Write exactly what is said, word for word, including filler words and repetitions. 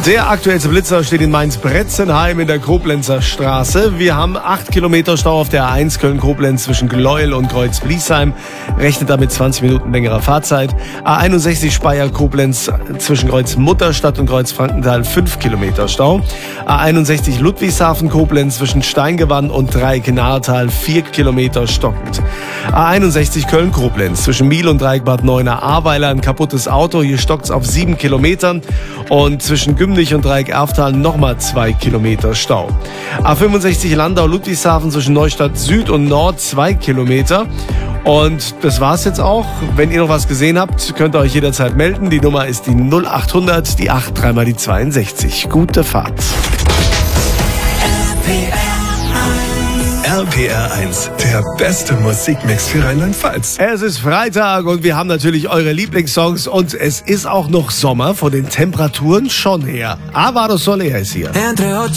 Der aktuellste Blitzer steht in Mainz-Bretzenheim in der Koblenzer Straße. Wir haben acht Kilometer Stau auf der A eins Köln-Koblenz zwischen Gleuel und Kreuz-Bliesheim. Rechnet damit zwanzig Minuten längerer Fahrzeit. A einundsechzig Speyer-Koblenz zwischen Kreuz-Mutterstadt und Kreuz-Frankenthal fünf Kilometer Stau. A einundsechzig Ludwigshafen-Koblenz zwischen Steingewann und Dreieck-Nahrtal vier Kilometer stockend. A einundsechzig Köln-Koblenz zwischen Miel und Dreieck-Bad Neuenahr-Ahrweiler ein kaputtes Auto. Hier stockt's auf sieben Kilometern. Und zwischen Gümnich und Dreieck-Erftal nochmal zwei Kilometer Stau. A fünfundsechzig Landau-Ludwigshafen zwischen Neustadt Süd und Nord zwei Kilometer. Und das war's jetzt auch. Wenn ihr noch was gesehen habt, könnt ihr euch jederzeit melden. Die Nummer ist die null achthundert, die acht, dreimal die zweiundsechzig. Gute Fahrt. R P R eins, der beste Musikmix für Rheinland-Pfalz. Es ist Freitag und wir haben natürlich eure Lieblingssongs und es ist auch noch Sommer, von den Temperaturen schon her. Álvaro Soler ist hier. Entre ocho